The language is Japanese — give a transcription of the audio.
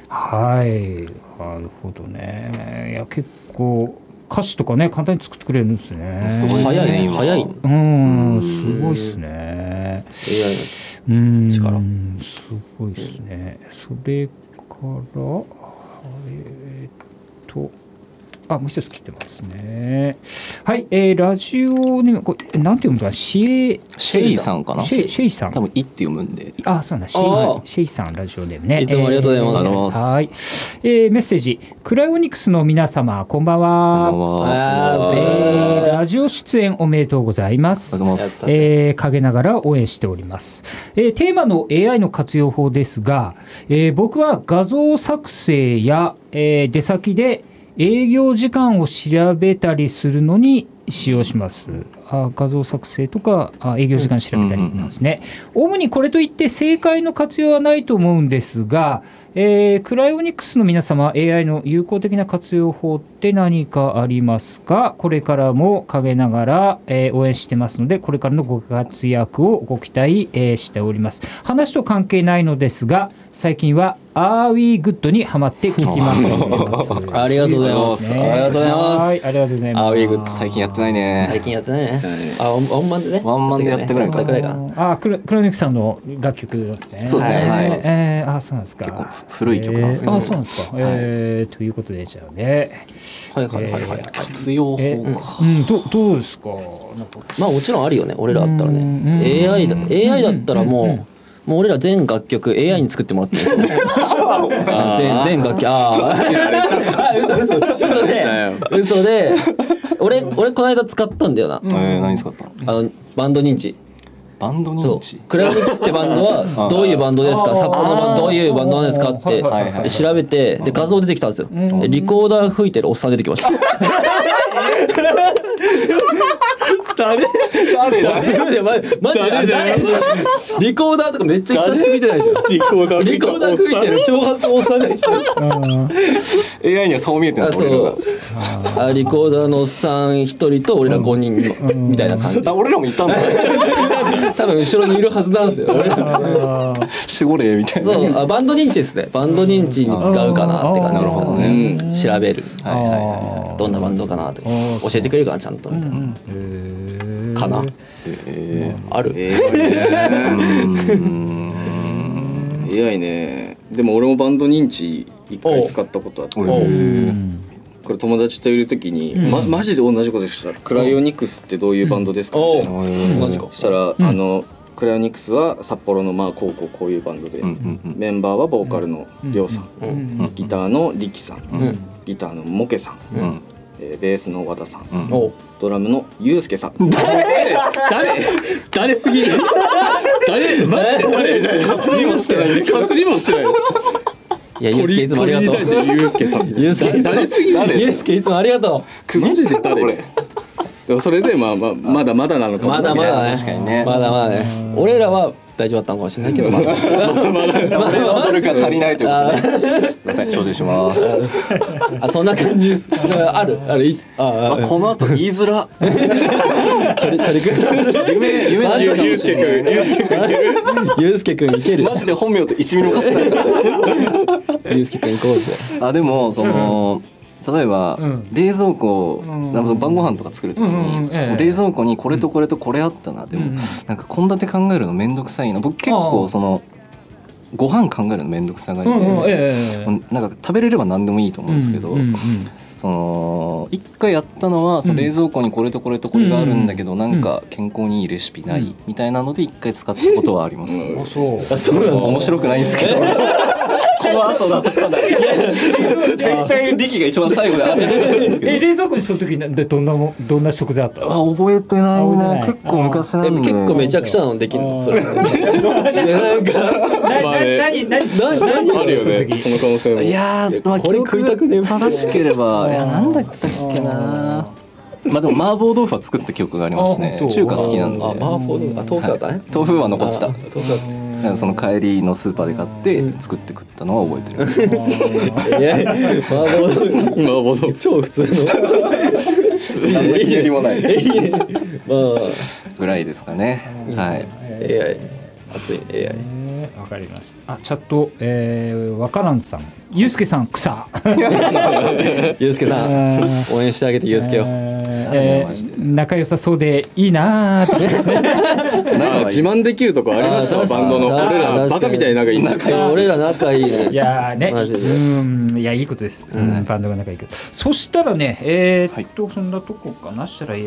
はい、なるほどね。いや結構歌詞とかね簡単に作ってくれるんですね。 すごいですね。 早い。 すごいですね。 AI の力。 すごいですね。それからもう一つ来てますね。はい、ラジオネームこれなんて読むか、シェイさんかな。 シェイさん。 多分イって読むんで。 そうなんだ。シェイさんラジオネームね。 いつもありがとうございます。 はい。メッセージ。クライオニクスの皆様こんばんは。ラジオ出演おめでとうございます。陰ながら応援しております。テーマの AI の活用法ですが、僕は画像作成や、出先で営業時間を調べたりするのに使用します。画像作成とか営業時間調べたりなんですね。主にこれといって正解の活用はないと思うんですが、クライオニクスの皆様 AI の有効的な活用法って何かありますか？これからも陰ながら、応援してますので、これからのご活躍をご期待、しております。話と関係ないのですが、最近はAre We Good にハマって聞きまくってます。 ありがとうございます。ありがとうございます。 ありがとうございます。 Are We Good 最近やってないね。 最近やってないね。ワンマンでね。 ワンマンでやったぐらいかな。 クロニクさんの楽曲ですね。 そうですね。 そうなんですか。 結構古い曲なんですけど。 そうなんですか。ということでじゃあね。 活用法か。 どうですか。 まあもちろんあるよね。俺らだったらね。AI だったらもう俺ら全楽曲 AI に作ってもらってるんですよ。全楽曲嘘で俺この間使ったんだよな。 何使ったの？バンド認知。 バンド認知。 クライオニクスってバンドはどういうバンドですか？札幌のバンドどういうバンドなんですかって調べて、で画像出てきたんですよ。リコーダー吹いてるおっさん出てきました。誰マジ誰リコーダーとかめっちゃ久しく見てないじゃん。リコーダー吹いてる長髪のおっさん出てきた。 AI にはそう見えてない。 リコーダーのおっさん1人と俺ら5人みたいな感じ。 俺らもいたんだ。 多分後ろにいるはずなんですよ。 守護霊みたいな。 そうバンド認知ですね。バンド認知に使うかなって感じですかね。調べる。どんなバンドかなって教えてくれるかなちゃんとみたいな。かな。ある。 AI ね。でも俺もバンド認知一回使ったことあって。これ友達といる時にマジで同じことした。クライオニクスってどういうバンドですかみたいな。そしたらクライオニクスは札幌のこういうバンドで、メンバーはボーカルのりょうさん、ギターのりきさん、ギターのもけさん、ベースの和田さん、ドラムのゆうすけさん。 誰すぎる。誰マジで誰。かすりもしてない。 いや、ユースケいつもありがとう。 ユースケさん。 ユースケ誰すぎる。ユースケいつもありがとう。マジで誰。でもそれでまだまだなのかも。 まだまだね。 確かにね。 まだまだね。俺らは大丈夫だったのかもしれないけど、まだ踊るか足りないということで。すみません、精進します。 そんな感じです。ある。 この後言いづら。夢のゆうすけくん。 ゆうすけくんいける。 マジで本名と1ミリもかすないから。 ゆうすけくん行こうぜ。 でもその。例えば冷蔵庫晩ご飯とか作る時に冷蔵庫にこれとこれとこれあったな。でもなんか献立考えるのめんどくさいな。僕結構そのご飯考えるのめんどくさがりでなんか食べれれば何でもいいと思うんですけど、その一回やったのはその冷蔵庫にこれとこれとこれがあるんだけどなんか健康にいいレシピないみたいなので一回使ったことはあります。面白くないんですけど。この後だとかだ。絶対力が一番最後で当ててるんですけど。 冷蔵庫にその時どんな食材あった？ 覚えてないな。結構昔なんで。 結構めちゃくちゃなのできるの。それ。何あるよね。その可能性も。 いやこれ食いたくね。 正しければなんだったっけな。でも麻婆豆腐は作った記憶がありますね。中華好きなんで。 麻婆豆腐だったね。 豆腐は残ってた。その帰りのスーパーで買って作って食ったのは覚えてる。 いや麻婆豆腐超普通の何のひねりもないまあぐらいですかね。はい。 AI 熱い AI。 わかりました。あ、チャット、わからんさん、ゆうすけさん草。 ゆうすけさん応援してあげて、ゆうすけを。 仲良さそうでいいなーって。 自慢できるとこありましたバンドの。俺らバカみたいに仲いい。 俺ら仲いいね。 いやね、いやいいことです。バンドが仲いいけど。そしたらね、そんなとこかなしたら。